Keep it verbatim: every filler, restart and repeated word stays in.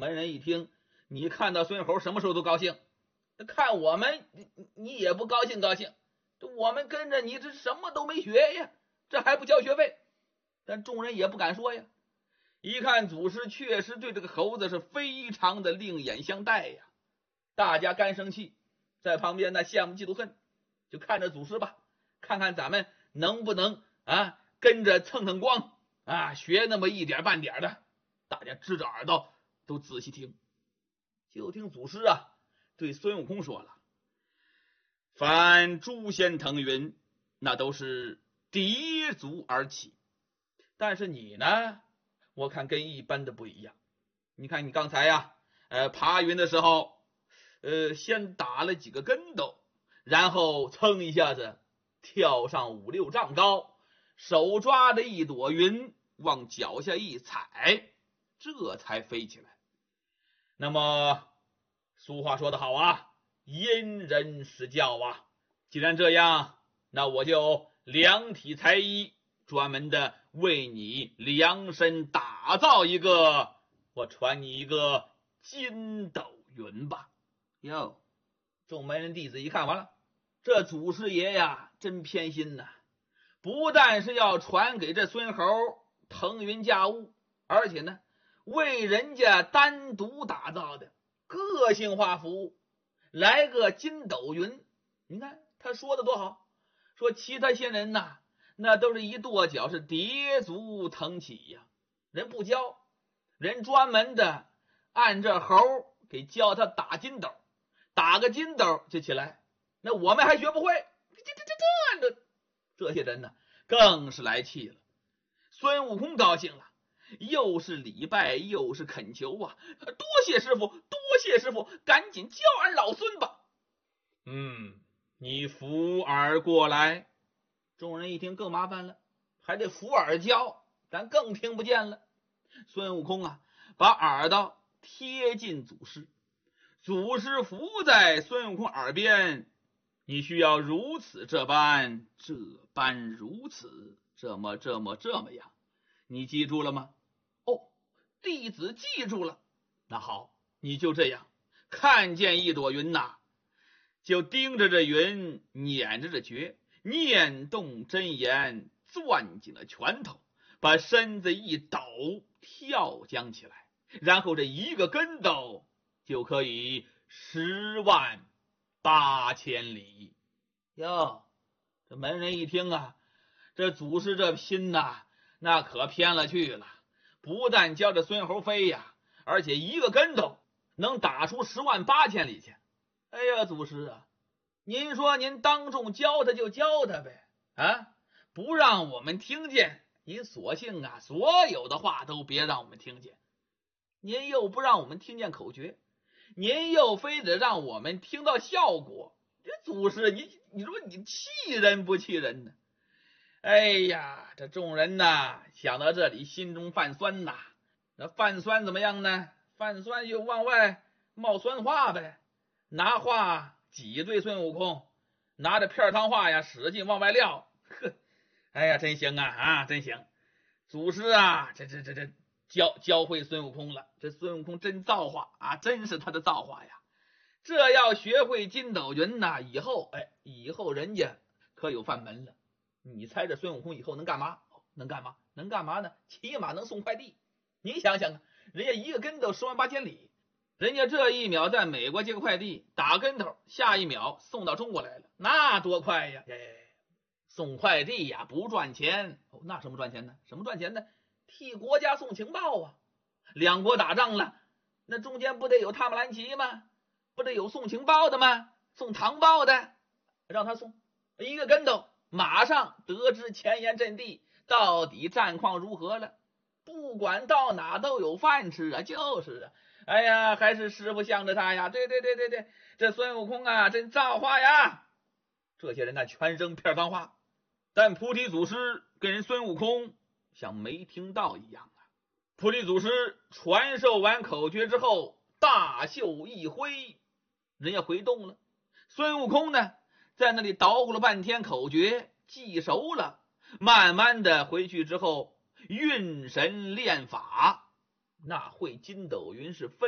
门人一听，你看到孙猴什么时候都高兴，看我们你也不高兴高兴，我们跟着你这什么都没学呀，这还不交学费？但众人也不敢说呀。一看祖师确实对这个猴子是非常的另眼相待呀，大家干生气，在旁边呢羡慕嫉妒恨，就看着祖师吧，看看咱们能不能啊跟着蹭蹭光啊，学那么一点半点的。大家支着耳朵都仔细听，就听祖师啊对孙悟空说了：凡诛仙腾云，那都是蝶足而起，但是你呢，我看跟一般的不一样。你看你刚才呀、啊，呃，爬云的时候，呃，先打了几个跟斗，然后蹭一下子跳上五六丈高，手抓着一朵云往脚下一踩，这才飞起来。那么俗话说得好啊，因人施教啊。既然这样，那我就量体裁衣，专门的为你量身打造一个，我传你一个筋斗云吧。哟，众门人弟子一看，完了，这祖师爷呀真偏心呐、啊！不但是要传给这孙猴腾云驾雾，而且呢为人家单独打造的个性化服务，来个筋斗云。你看他说的多好，说其他仙人呐，那都是一跺脚是蝶足腾起呀，人不教，人专门的按这猴给教他打筋斗，打个筋斗就起来。那我们还学不会，这这这这这些人呢更是来气了。孙悟空高兴了，又是礼拜又是恳求啊，多谢师傅，多谢师傅，赶紧教俺老孙吧。嗯，你扶耳过来。众人一听更麻烦了，还得扶耳教，咱更听不见了。孙悟空啊，把耳朵贴近祖师，祖师伏在孙悟空耳边，你需要如此这般，这般如此，这么这么这么样，你记住了吗？哦，弟子记住了。那好，你就这样，看见一朵云呐，就盯着这云，捻着这诀，念动真言，攥紧了拳头，把身子一抖，跳将起来，然后这一个跟斗就可以十万八千里。哟，这门人一听啊，这祖师这拼呐，那可偏了去了，不但教着孙猴飞呀，而且一个跟斗能打出十万八千里去。哎呀，祖师啊，您说您当众教他就教他呗，啊，不让我们听见，您索性啊所有的话都别让我们听见。您又不让我们听见口诀，您又非得让我们听到效果，这祖师你你说你气人不气人呢？哎呀，这众人呐想到这里心中泛酸呐。那泛酸怎么样呢？泛酸就往外冒酸话呗，拿话挤兑孙悟空，拿着片汤话呀使劲往外撂。呵，哎呀，真行啊啊，真行！祖师啊，这这这这教教会孙悟空了。这孙悟空真造化啊，真是他的造化呀！这要学会筋斗云呐，以后哎，以后人家可有饭门了。你猜这孙悟空以后能干嘛？能干嘛？能干嘛呢？起码能送快递。你想想啊，人家一个跟头十万八千里，人家这一秒在美国接个快递，打跟头，下一秒送到中国来了，那多快呀！哎，送快递呀不赚钱、哦、那什么赚钱呢？什么赚钱呢？替国家送情报啊！两国打仗了，那中间不得有塔木兰旗吗？不得有送情报的吗？送糖报的，让他送一个跟头，马上得知前沿阵地到底战况如何了。不管到哪都有饭吃啊，就是啊，哎呀，还是师傅向着他呀，对对对对对，这孙悟空啊，真造化呀！这些人呢，全扔片脏话，但菩提祖师跟人孙悟空像没听到一样啊。菩提祖师传授完口诀之后，大袖一挥，人家回洞了。孙悟空呢，在那里捣鼓了半天口诀，记熟了，慢慢的回去之后运神练法，那会筋斗云是分